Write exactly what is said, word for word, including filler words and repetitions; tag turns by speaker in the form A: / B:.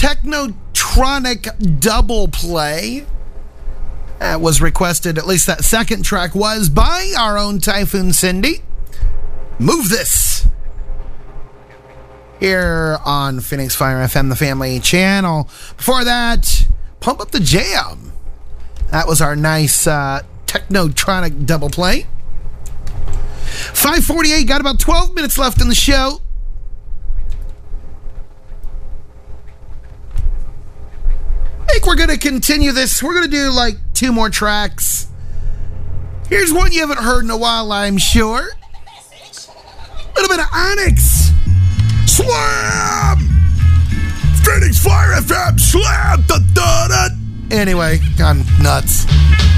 A: Technotronic double play. That was requested, at least that second track was, by our own Typhoon Cindy. Move This. Here on Phoenix Fire F M, the family channel. Before that, Pump Up the Jam. That was our nice uh, Technotronic double play. five forty-eight, got about twelve minutes left in the show. I think we're going to continue this. We're going to do like two more tracks. Here's one you haven't heard in a while, I'm sure. A little bit of Onyx. Slam! Phoenix Fire F M, slam! Da, da, da. Anyway, I'm nuts.